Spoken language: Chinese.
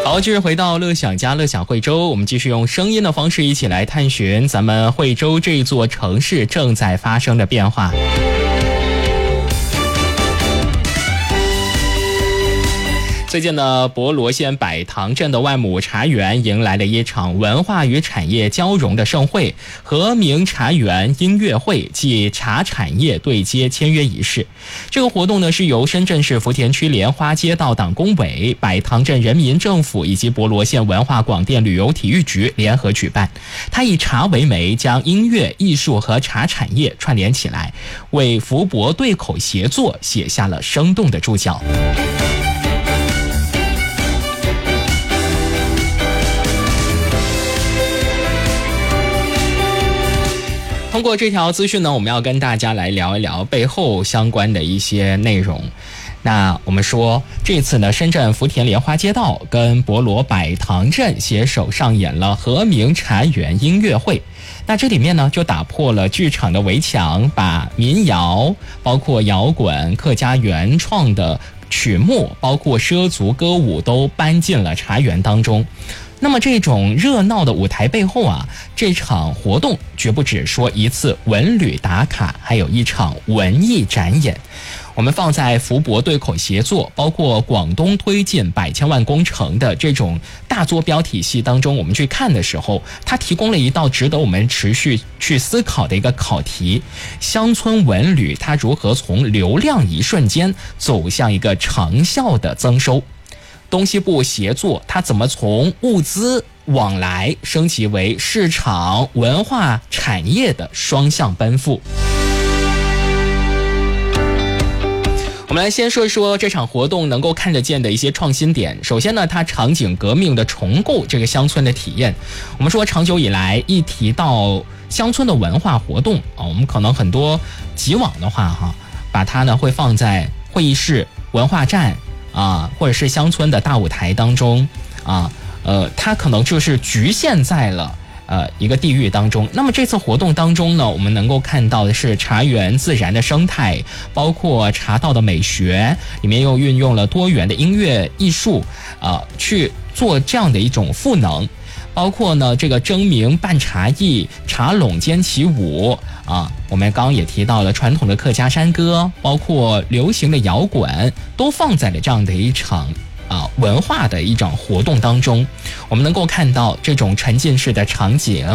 好，继续回到乐享家乐享惠州，我们继续用声音的方式一起来探寻咱们惠州这座城市正在发生的变化。最近呢，博罗县百塘镇的万亩茶园迎来了一场文化与产业交融的盛会——和鸣茶园音乐会暨茶产业对接签约仪式。这个活动呢，是由深圳市福田区莲花街道党工委、百塘镇人民政府以及博罗县文化广电旅游体育局联合举办。它以茶为媒，将音乐、艺术和茶产业串联起来，为福博对口协作写下了生动的注脚。通过这条资讯呢，我们要跟大家来聊一聊背后相关的一些内容。那我们说，这次呢，深圳福田莲花街道跟博罗百塘镇携手上演了和鸣茶园音乐会。那这里面呢，就打破了剧场的围墙，把民谣、包括摇滚、客家原创的曲目，包括畲族歌舞都搬进了茶园当中。那么这种热闹的舞台背后啊，这场活动绝不只说一次文旅打卡，还有一场文艺展演。我们放在福博对口协作，包括广东推进100千万工程的这种大坐标体系当中，我们去看的时候，它提供了一道值得我们持续去思考的一个考题：乡村文旅它如何从流量一瞬间走向一个长效的增收？东西部协作，它怎么从物资往来升级为市场、文化、产业的双向奔赴？我们来先说一说这场活动能够看得见的一些创新点。首先呢，它场景革命的重构这个乡村的体验。我们说长久以来一提到乡村的文化活动我们可能很多以往的话把它呢会放在会议室、文化站或者是乡村的大舞台当中它可能就是局限在了一个地域当中。那么这次活动当中呢，我们能够看到的是茶园自然的生态，包括茶道的美学，里面又运用了多元的音乐艺术去做这样的一种赋能。包括呢这个争鸣伴茶艺、茶垄间起舞我们刚刚也提到了传统的客家山歌，包括流行的摇滚，都放在了这样的一场文化的一种活动当中。我们能够看到这种沉浸式的场景